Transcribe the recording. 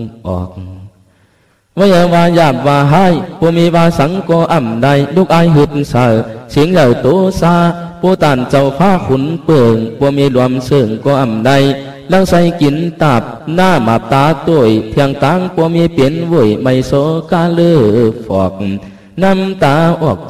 ออกวิยวาหยาบว่าให้ผู้มีวาสังก็อ่ำใดลูกอายหึดเสือเสียงเหล่าโตซาผู้ตันเจ้าฟ้าขุนเปิงผู้มีรวมเสื่องก็อ่ำใดลังใส่กินตับหน้ามาตาตุยเพียงตังผู้มีเปลี่ยนวุ่ยไม่โซกาเลือฟอกน้ำตาออก